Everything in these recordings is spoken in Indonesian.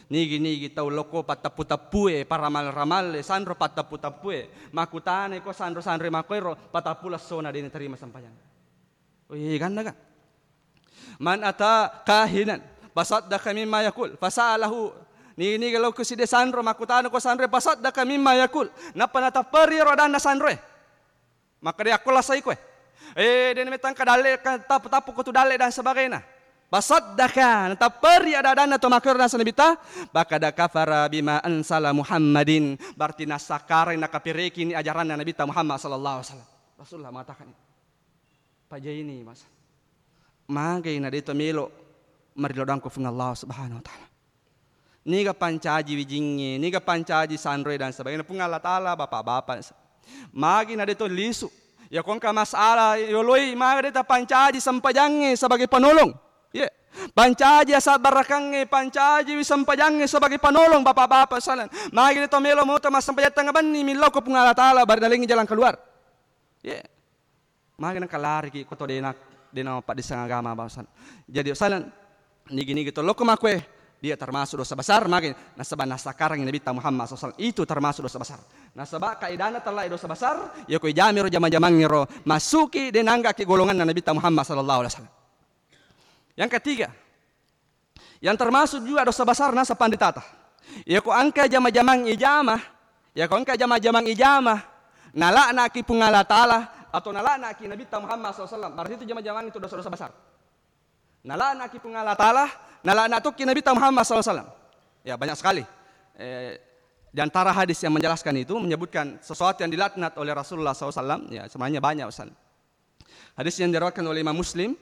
Nigi tau loko pataputapue para ramal sandro pataputapue makutane ko sandro makoiro patapula sona din terima sampayan. Wih ganda kan? Man ata kahinan basaddaka mimma yakul fasalahu ni kalau ko si de sandro makutane ko sandro basaddaka mimma yakul napanata pari rodana sandro maka dia kula sai ko den metang kadale tapu ko tu dale dan sebagainya. Basaddaka natapari ada dana to makor nasa nabita bakada kafara bima ansala Muhammadin berarti nasakare nakapireki ni ajaran nabita Muhammad sallallahu alaihi wasallam. Rasulullah mengatakan paja ini mas magai na dito melo marilodang ko fung Allah subhanahu wa taala. Niga pancaji wijingi niga pancaji sandre dan sebagainya pung Allah taala bapak-bapak magi na dito lisu ya kong ka masala yoloi maga dito pancaji sampajange sebagai penolong. Ya, pancaji asal barakange, pancaji wisampajange sebagai penolong bapak-bapak salan. Magi dito melo mo ta masampajatan ngaban ni milaw ko pung Allah taala bar nalingi jalan keluar. Ya. Magi nang kalari ki ko to denak pa di sang agama basan. Jadi salan nigi to loko makwe dia termasuk dosa besar magi nasaba nasakarang Nabi Muhammad SAW itu termasuk dosa besar. Nasaba kaidana telah dosa besar ya ko jamiro jama-jamang ngiro masuki denangga ki golongan Nabi Muhammad sallallahu alaihi wasallam. Yang ketiga, yang termasuk juga dosa besar nasa panditata. Ya ko angka jama-jamang ijamah, nalakna ki pungala taala atau nalakna ki Nabi Muhammad SAW. Berarti itu jama-jamang itu dosa-dosa besar. Nalakna ki pungala taala, nalakna tu ki Nabi Muhammad SAW. Ya banyak sekali. Di antara hadis yang menjelaskan itu menyebutkan sesuatu yang dilaknat oleh Rasulullah SAW. Ya sebenarnya banyak Ustaz. Hadis yang diriwayatkan oleh Imam Muslim.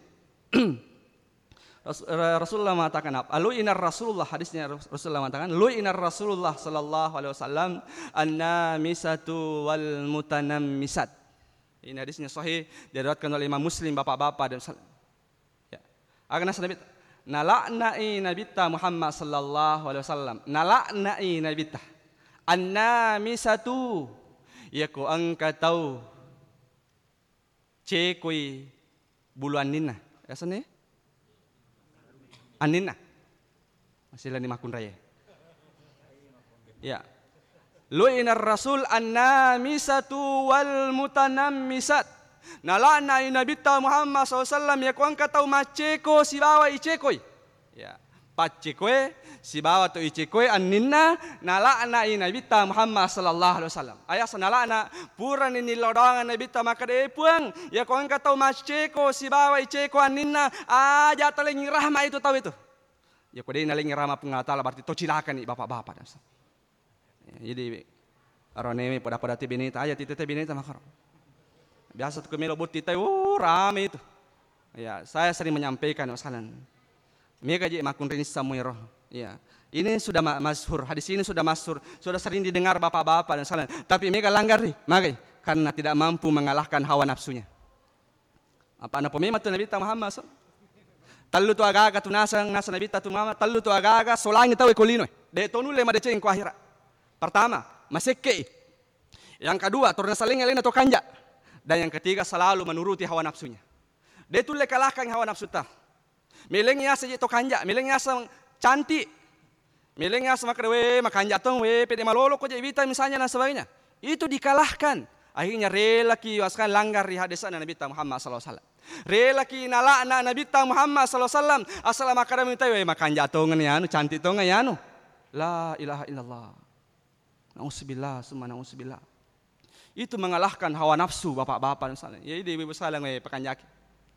Rasulullah mengatakan apa? Lu'inar Rasulullah hadisnya Rasulullah mengatakan lu'inar Rasulullah sallallahu alaihi wasallam an-namisatu wal mutanammisat. Ini hadisnya sahih diriwayatkan oleh Imam Muslim bapak-bapak dan ya. Akan Nabi nala'na'i nabita Muhammad sallallahu alaihi wasallam nala'na'i nabita an-namisatu yaku angka tahu cekoi buluan nina asane Anina masih lani makun raya. Ya. Lu'inar Rasul an-namisatu wal mutanammisat. Nalana Nabi Muhammad SAW ya kuang katau maceko si bawa icekoi. Ya. Pacekoe si bawa tu icekoi anina nalana Nabi Muhammad sallallahu alaihi wasallam. Ayah sanalana puran ini lodongan Nabi maka de puang ya kuang katau maceko si bawa iceko anina aja teling rahma itu tahu itu. Ya kode naling rahma pengatala berarti to cilakan ni bapak-bapak. Jadi aroneme pada bineta aja tite bineta makar. Biasa tu kemelo buti tahu rame itu. Ya, saya sering menyampaikan wasalan. Mereka je makun rinis samuiro. Ya. Ini sudah masyhur, hadis ini sudah masyhur, sudah sering didengar bapak-bapak dan salan. Tapi mereka langgar nih, magai karena tidak mampu mengalahkan hawa nafsunya. Apa anda pemima tu Nabi Muhammad SAW? Talu tu agaga tu nasa Nabi Muhammad, talu tu agaga solangi tahu ekolino. De tonu lema de ceng ku akhirat. Pertama, maseke. Yang kedua, turun saling elena to kanja. Dan yang ketiga selalu menuruti hawa nafsunya. De tu le kalahkan hawa nafsu ta. Milengnya saja to kanja, milengnya cantik. Milengnya sama krewe makanja tong we pede malolo ko jevita misalnya dan sebagainya. Itu dikalahkan. Akhirnya rela ki waskan langgar di hadisan Nabi Muhammad sallallahu alaihi wasallam. Rela ki nalakna Nabi Muhammad sallallahu alaihi wasallam asal makara minta we makanja tongan ya anu cantik tongan ya anu. La ilaha illallah. Nauzubillah summa nauzubillah. Itu mengalahkan hawa nafsu bapak-bapak dan saling. Ya ibu salang we pakanjaki.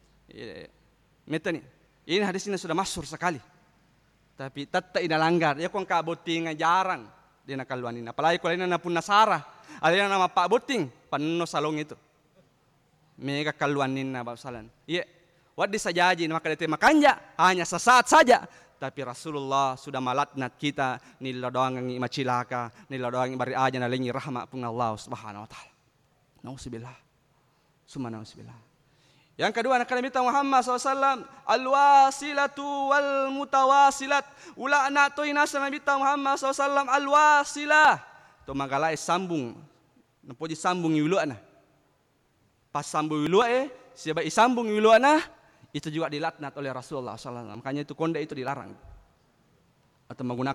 Meta ni. Ini hadis ini sudah masyhur sekali. Tapi tetap ina langgar. Ya kong ka boting jarang di nakaluan ini. Apalagi kalau ini na pun nasara. Ada nama Pak Boting, penuh salong itu. Mega kaluan ini na basalan. Iya. Wad disajaji maka dia makanja hanya sesaat saja. Tapi Rasulullah sudah malatnat kita nila doang ng macilaka, nila doang bari aja na lingi rahmat pun Allah Subhanahu wa taala. Nauzubillah. Summa nauzubillah. Yang kedua anak Nabi Muhammad SAW al-wasilatu wal mutawasilat. Ula anak tu ina Nabi Muhammad SAW al-wasilah. Tu magalai sambung. Nampuji sambung yulu ana. Pas sambung yulu siapa isambung yulu ana itu juga dilaknat oleh Rasulullah SAW. Makanya itu konde itu dilarang. Atau menggunakan